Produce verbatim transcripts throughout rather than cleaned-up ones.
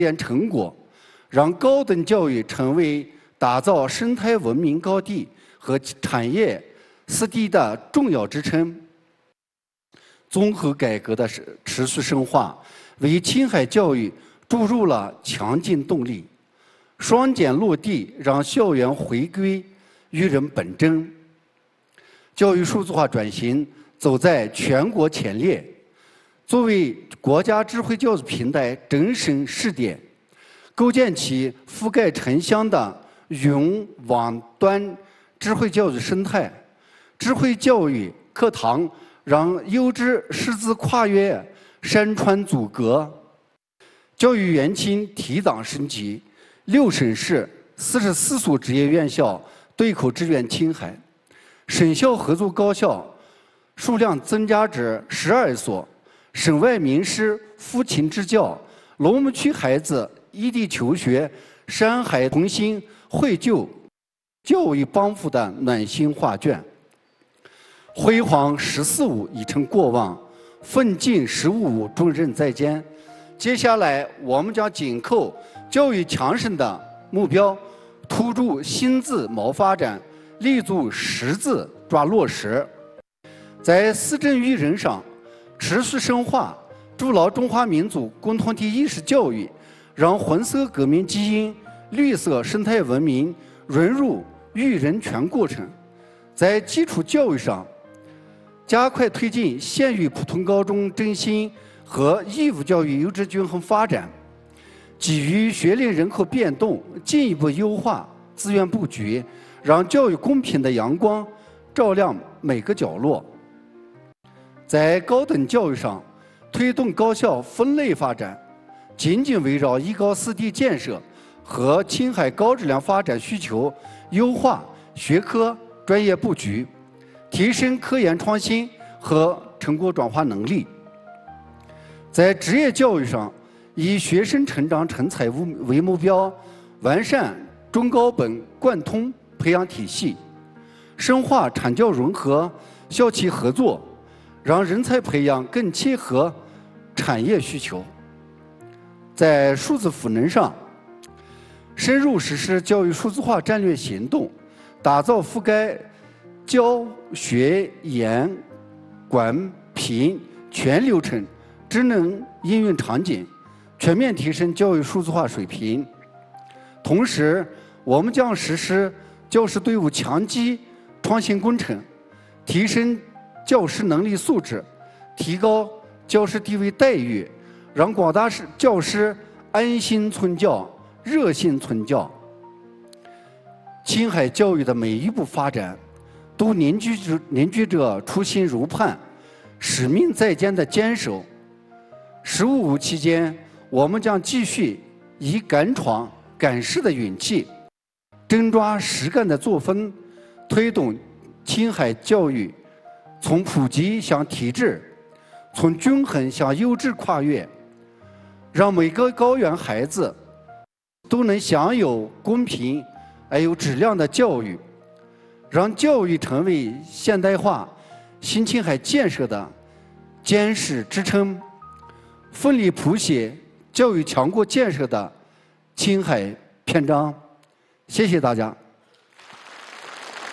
研成果，让高等教育成为打造生态文明高地和产业四地的重要支撑。综合改革的持续深化，为青海教育注入了强劲动力。双减落地，让校园回归育人本真。教育数字化转型走在全国前列，作为国家智慧教育平台整省试点，构建起覆盖城乡的云网端智慧教育生态。智慧教育课堂让优质师资跨越山川阻隔，教育园区提档升级。六省市四十四所职业院校对口支援青海，省校合作高校数量增加至十二所，省外名师扶勤支教，龙门区孩子异地求学，山海同心绘就教育帮扶的暖心画卷。辉煌“十四五”已成过往，奋进“十五五”重任在肩。接下来，我们将紧扣教育强省的目标，突出新字谋发展，立足实字抓落实，在思政育人上持续深化筑牢中华民族共同体意识教育，让红色革命基因、绿色生态文明融入育人全过程。在基础教育上，加快推进县域普通高中振兴和义务教育优质均衡发展，基于学龄人口变动，进一步优化资源布局，让教育公平的阳光照亮每个角落。在高等教育上，推动高校分类发展，紧紧围绕一高四低建设和青海高质量发展需求，优化学科专业布局，提升科研创新和成果转化能力。在职业教育上，以学生成长成才为目标，完善中高本贯通培养体系，深化产教融合、校企合作，让人才培养更切合产业需求。在数字赋能上，深入实施教育数字化战略行动，打造覆盖教学研管评全流程智能应用场景，全面提升教育数字化水平。同时，我们将实施教师队伍强基创新工程，提升教师能力素质，提高教师地位待遇，让广大教师安心存教、热心存教。青海教育的每一步发展，都凝聚着凝聚着初心如磐、使命在肩的坚守。十五五期间，我们将继续以敢闯敢试的勇气，真抓实干的作风，推动青海教育从普及向体制，从均衡向优质跨越，让每个高原孩子都能享有公平而有质量的教育，让教育成为现代化新青海建设的坚实支撑，奋力谱写教育强国建设的青海篇章。谢谢大家。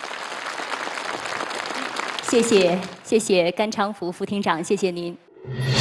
谢谢，谢谢甘昌福副厅长，谢谢您。